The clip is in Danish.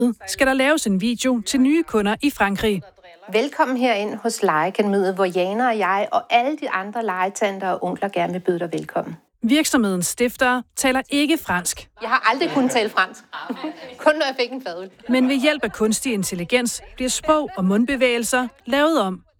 skal der laves en video til nye kunder i Frankrig. Velkommen herind hos Legeakademiet, hvor Jana og jeg og alle de andre legetanter og onkler gerne vil byde dig velkommen. Virksomhedens stiftere taler ikke fransk. Jeg har aldrig kunnet tale fransk. Kun når jeg fik en fadøl. Men ved hjælp af kunstig intelligens bliver sprog og mundbevægelser lavet om